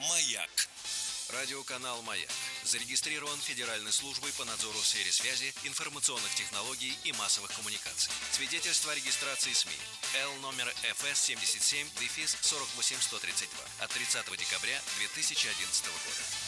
Маяк. Радиоканал «Маяк» зарегистрирован Федеральной службой по надзору в сфере связи, информационных технологий и массовых коммуникаций. Свидетельство о регистрации СМИ Л номер ФС 77-48132 от 30 декабря 2011 года.